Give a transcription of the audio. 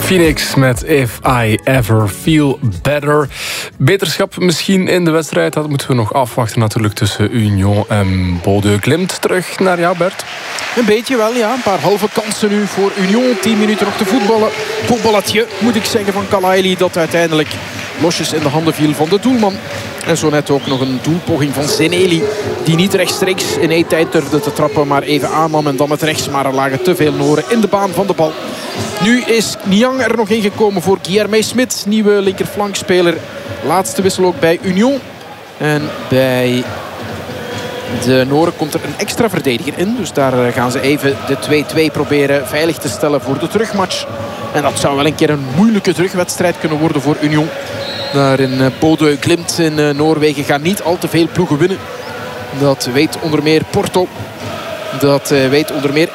Phoenix met If I Ever Feel Better. Beterschap misschien in de wedstrijd. Dat moeten we nog afwachten natuurlijk tussen Union en Bodø Glimt. Terug naar jou, Bert. Een beetje wel, ja. Een paar halve kansen nu voor Union. 10 minuten nog te voetballen. Kopballetje, moet ik zeggen, van Kalaili. Dat uiteindelijk losjes in de handen viel van de doelman. En zo net ook nog een doelpoging van Zeneli. Die niet rechtstreeks in één tijd durfde te trappen. Maar even aannam en dan met rechts. Maar er lagen te veel noren in de baan van de bal. Nu is Niang er nog ingekomen voor Guilherme Smit. Nieuwe linkerflankspeler. Laatste wissel ook bij Union. En bij de Noren komt er een extra verdediger in. Dus daar gaan ze even de 2-2 proberen veilig te stellen voor de terugmatch. En dat zou wel een keer een moeilijke terugwedstrijd kunnen worden voor Union. Daar in Bodø Glimt in Noorwegen gaan niet al te veel ploegen winnen. Dat weet onder meer Porto. Dat weet onder meer